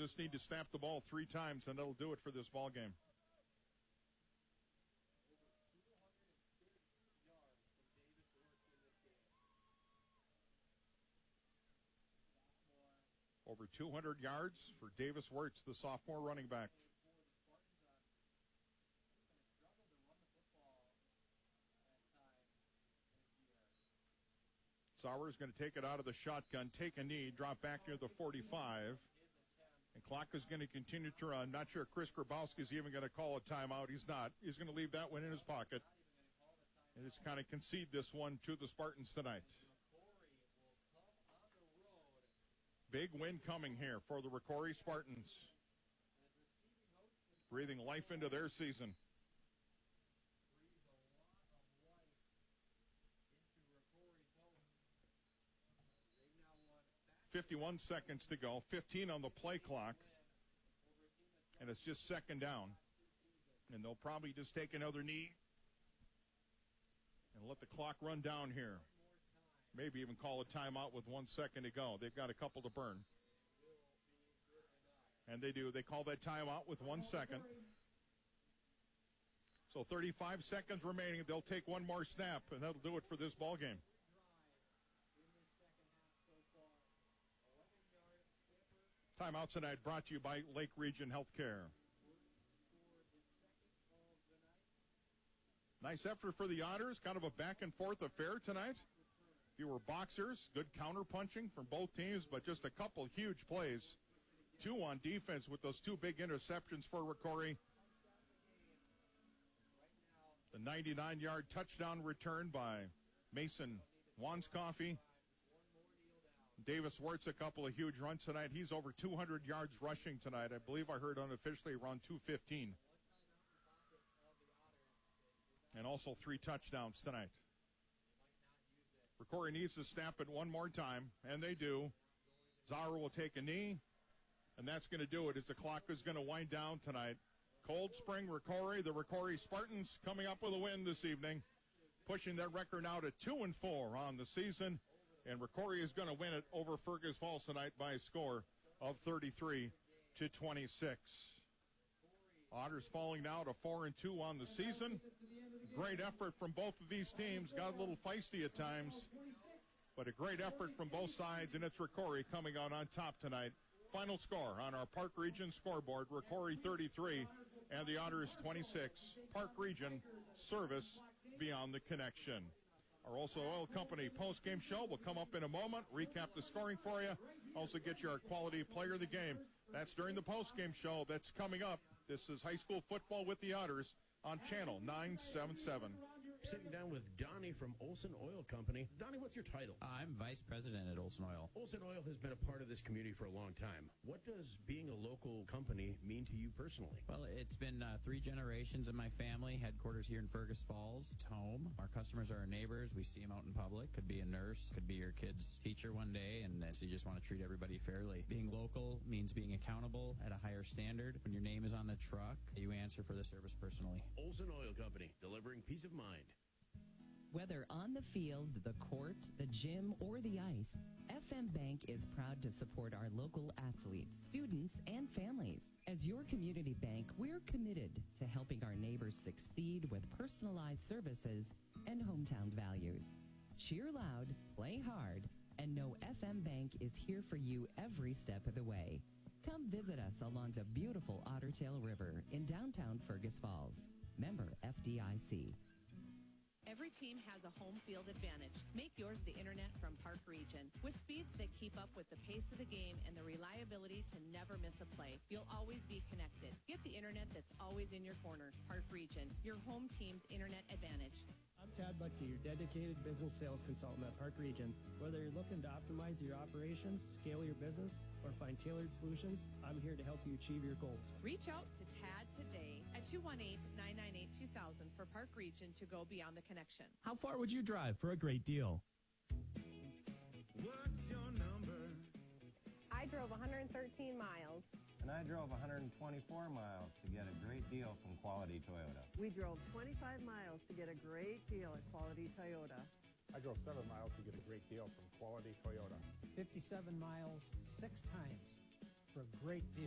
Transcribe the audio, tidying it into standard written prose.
just need to snap the ball 3 times, and that'll do it for this ball game. Over 200 yards for Davis Wirtz, the sophomore running back. Sauer is going to take it out of the shotgun, take a knee, drop back near the 45. And clock is going to continue to run. Not sure Chris Grabowski is even going to call a timeout. He's not. He's going to leave that one in his pocket. And just kind of concede this one to the Spartans tonight. Big win coming here for the Rocori Spartans. Breathing life into their season. 51 seconds to go, 15 on the play clock, and it's just second down. And they'll probably just take another knee and let the clock run down here. Maybe even call a timeout with 1 second to go. They've got a couple to burn. And they do. They call that timeout with 1 second. So 35 seconds remaining. They'll take one more snap, and that'll do it for this ball game. Timeout tonight brought to you by Lake Region Healthcare. Nice effort for the Otters. Kind of a back-and-forth affair tonight. Fewer boxers, good counter-punching from both teams, but just a couple huge plays. 2 on defense with those 2 big interceptions for Rocori. The 99-yard touchdown return by Mason Wanscoffey. Davis Wirtz, a couple of huge runs tonight. He's over 200 yards rushing tonight. I believe I heard unofficially around 215. And also 3 touchdowns tonight. Rocori needs to snap it one more time, and they do. Zara will take a knee, and that's going to do it as the clock is going to wind down tonight. Cold Spring Rocori, the Rocori Spartans coming up with a win this evening, pushing their record now to 2-4 on the season. And Rocori is going to win it over Fergus Falls tonight by a score of 33-26. Otters falling now to 4-2 on the season. Great effort from both of these teams. Got a little feisty at times, but a great effort from both sides, and it's Rocori coming out on top tonight. Final score on our Park Region scoreboard, Rocori 33 and the Otters 26. Park Region service beyond the connection. Our Also Oil Company post-game show will come up in a moment, recap the scoring for you, also get you our quality player of the game. That's during the post-game show that's coming up. This is high school football with the Otters on Channel 977. Sitting down with Donnie from Olson Oil Company. Donnie, what's your title? I'm Vice President at Olson Oil. Olson Oil has been a part of this community for a long time. What does being a local company mean to you personally? Well, it's been 3 generations of my family. Headquarters here in Fergus Falls. It's home. Our customers are our neighbors. We see them out in public. Could be a nurse. Could be your kid's teacher one day. And so you just want to treat everybody fairly. Being local means being accountable at a higher standard. When your name is on the truck, you answer for the service personally. Olson Oil Company, delivering peace of mind. Whether on the field, the court, the gym, or the ice, FM Bank is proud to support our local athletes, students, and families. As your community bank, we're committed to helping our neighbors succeed with personalized services and hometown values. Cheer loud, play hard, and know FM Bank is here for you every step of the way. Come visit us along the beautiful Otter Tail River in downtown Fergus Falls. Member FDIC. Every team has a home field advantage. Make yours the internet from Park Region. With speeds that keep up with the pace of the game and the reliability to never miss a play, you'll always be connected. Get the internet that's always in your corner. Park Region, your home team's internet advantage. I'm Tad Butke, your dedicated business sales consultant at Park Region. Whether you're looking to optimize your operations, scale your business, or find tailored solutions, I'm here to help you achieve your goals. Reach out to Tad today at 218-998-2000 for Park Region to go beyond the connection. How far would you drive for a great deal? What's your number? I drove 113 miles. And I drove 124 miles to get a great deal from Quality Toyota. We drove 25 miles to get a great deal at Quality Toyota. I drove 7 miles to get a great deal from Quality Toyota. 57 miles 6 times for a great deal.